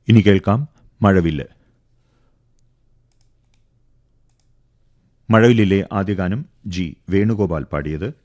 ഇനി കേൾക്കാം മഴവില്ല്. മഴവില്ലിലെ ആദ്യ ഗാനം ജി വേണുഗോപാൽ പാടിയത്.